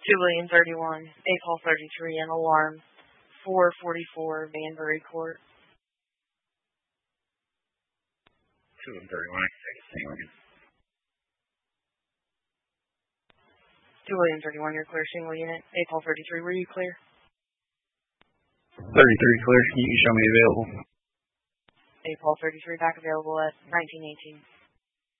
2 William 31, APOL 33, and alarm 444 Vanbury Court. 2 William 31, I can take it. St. William. 2 William 31, you're clear. Single unit. APOL 33, were you clear? 33 clear. You can show me available. APOL 33 back available at 1918.